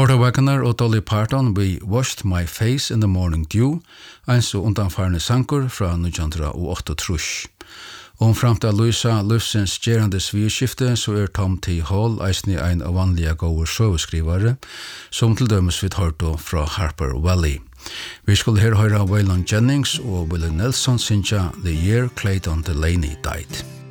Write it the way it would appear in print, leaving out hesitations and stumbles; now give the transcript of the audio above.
Porter Wagoner og Dolly Parton We Washed My Face in the Morning Dew, en så undanfarne sankur fra 1908. Fram til Louisa Lufsens gerande svirskifte så Tom T. Hall eisne ein av vanlige gode søveskrivare, som til dømes vi hørte fra Harper Valley. Vi skulle her høre Waylon Jennings og Willie Nelson synja The Year Clayton Delaney Died.